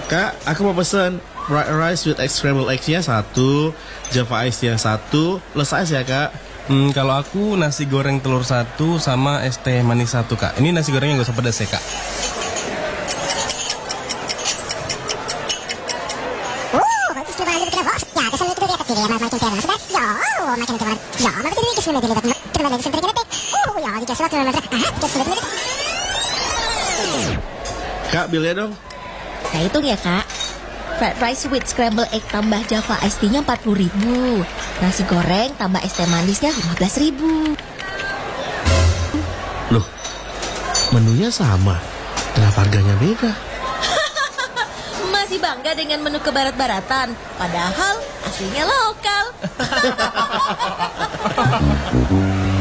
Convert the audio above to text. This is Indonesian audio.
Kak, aku mau pesen fried rice with egg scrambled eggs-nya 1, Java Ice yang 1, plus ice ya Kak. Kalau aku nasi goreng telur 1 sama es teh manis 1 Kak. Ini nasi gorengnya gak usah pedas ya Kak. Kak, bilnya dong. Saya hitung ya Kak. Fried rice with scrambled egg tambah Java Ice Tea-nya 40.000. Nasi goreng tambah es teh manisnya 15.000. Loh, menunya sama. Kenapa harganya beda? Masih bangga dengan menu kebarat-baratan, padahal aslinya lokal.